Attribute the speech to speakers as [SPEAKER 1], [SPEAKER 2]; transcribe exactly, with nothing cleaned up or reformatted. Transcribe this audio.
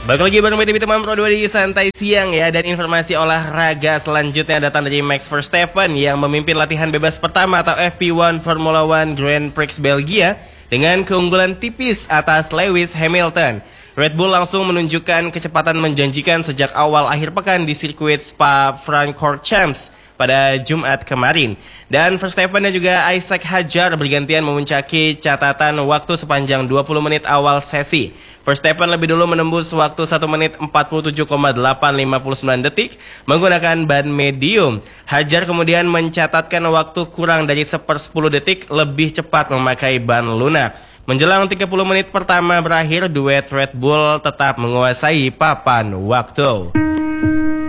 [SPEAKER 1] Balik lagi bareng B T V teman Pro dua di Santai Siang ya. Dan informasi olahraga selanjutnya datang dari Max Verstappen yang memimpin latihan bebas pertama atau F P satu Formula One Grand Prix Belgia dengan keunggulan tipis atas Lewis Hamilton. Red Bull langsung menunjukkan kecepatan menjanjikan sejak awal akhir pekan di sirkuit Spa-Francorchamps pada Jumat kemarin. Dan Verstappen dan juga Isaac Hadjar bergantian memuncaki catatan waktu sepanjang dua puluh menit awal sesi. Verstappen lebih dulu menembus waktu satu menit empat puluh tujuh koma delapan lima sembilan detik menggunakan ban medium. Hadjar kemudian mencatatkan waktu kurang dari sepersepuluh detik lebih cepat memakai ban lunak. Menjelang tiga puluh menit pertama berakhir, duet Red Bull tetap menguasai papan waktu.